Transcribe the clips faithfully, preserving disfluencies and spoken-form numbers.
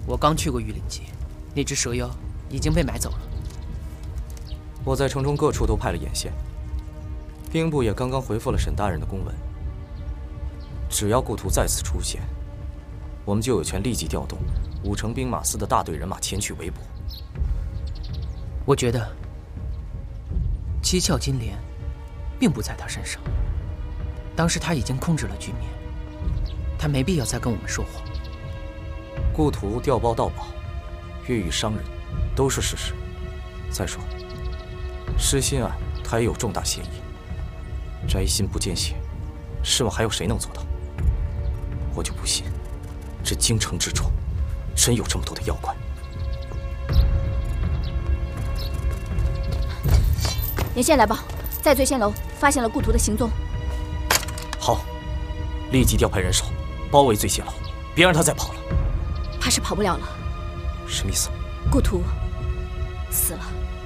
我刚去过玉灵集，那只蛇妖已经被买走了。 我在城中各处都派了眼线，兵部也刚刚回复了沈大人的公文。只要顾图再次出现，我们就有权立即调动五城兵马司的大队人马前去围捕。 我觉得七窍金莲并不在他身上，当时他已经控制了局面，他没必要再跟我们说谎。 顾图调包盗宝，越狱伤人，都是事实。再说，失心案他也有重大嫌疑，摘心不见血，试问还有谁能做到？我就不信，这京城之中真有这么多的妖怪。 连线来报，在醉仙楼发现了顾图的行踪。 好，立即调派人手包围醉仙楼，别让他再跑了。 怕是跑不了了。 什么意思？ 顾图死了。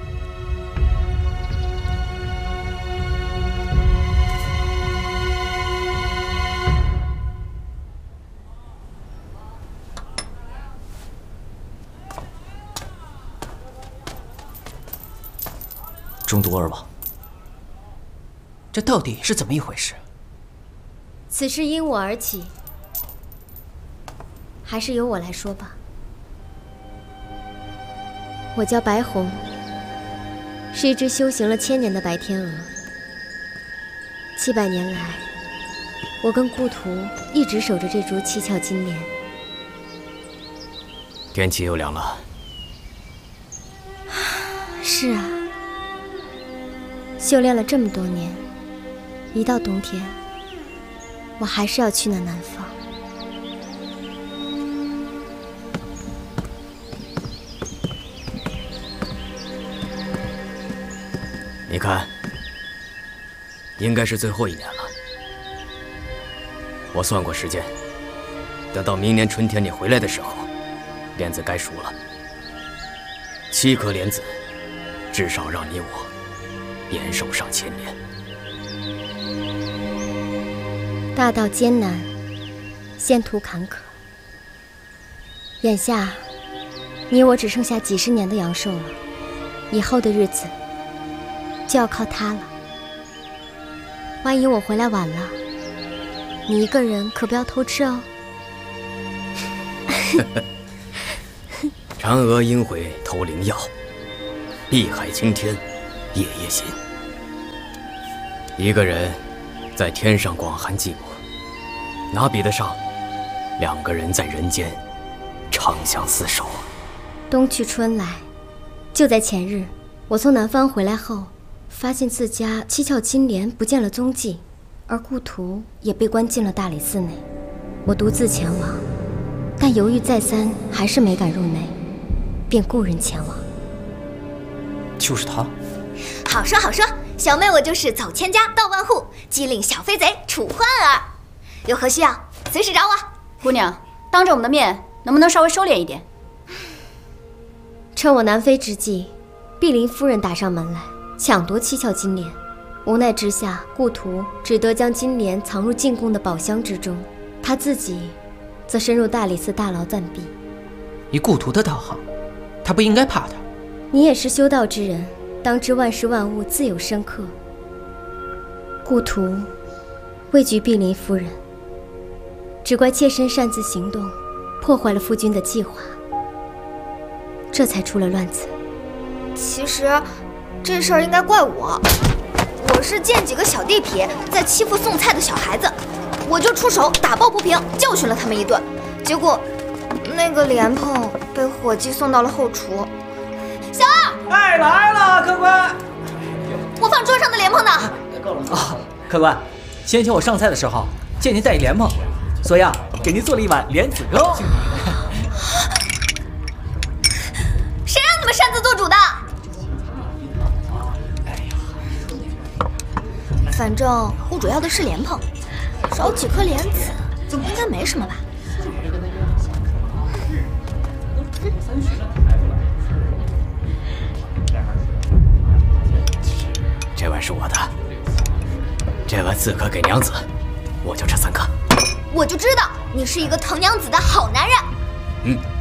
中毒而亡。 这到底是怎么一回事？ 此事因我而起，还是由我来说吧。我叫白虹，是一只修行了千年的白天鹅。七百年来，我跟顾图一直守着这株七窍金莲。 天气又凉了。 是啊，修炼了这么多年，一到冬天，我还是要去那南方。 你看，应该是最后一年了。我算过时间，等到明年春天你回来的时候，莲子该熟了。七颗莲子，至少让你我延寿上千年。 大道艰难，险途坎坷。眼下，你我只剩下几十年的阳寿了，以后的日子就要靠它了。万一我回来晚了，你一个人可不要偷吃哦。 嫦娥应悔偷灵药，碧海青天夜夜心。一个人在天上广寒寂寞，哪比得上两个人在人间长相厮守？ 冬去春来，就在前日，我从南方回来后，发现自家七窍金莲不见了踪迹，而顾图也被关进了大理寺内。我独自前往，但犹豫再三，还是没敢入内，便雇人前往。 就是他。 好说好说，小妹我就是走千家到万户，机灵小飞贼楚欢儿。有何需要，随时找我。 姑娘，当着我们的面，能不能稍微收敛一点？ 趁我南飞之际，碧林夫人打上门来，抢夺七窍金莲。无奈之下，顾图只得将金莲藏入进贡的宝箱之中，他自己则深入大理寺大牢暂避。 以顾图的道行，他不应该怕他。 你也是修道之人，当知万事万物自有深刻。顾图畏惧碧林夫人，只怪妾身擅自行动，破坏了夫君的计划，这才出了乱子。 其实这事儿应该怪我，我是见几个小地痞在欺负送菜的小孩子，我就出手打抱不平，教训了他们一顿。结果那个莲蓬被伙计送到了后厨。小二， 哎，来了，客官。 我放桌上的莲蓬呢？ 够了啊，客官，先前我上菜的时候见您带一莲蓬，所以啊，给您做了一碗莲子粥。 谁让你们擅自做主的？反正顾主要的是莲蓬，少几颗莲子应该没什么吧？ 这碗是我的，这碗自可给娘子，我就吃三颗。 我就知道你是一个疼娘子的好男人。 嗯。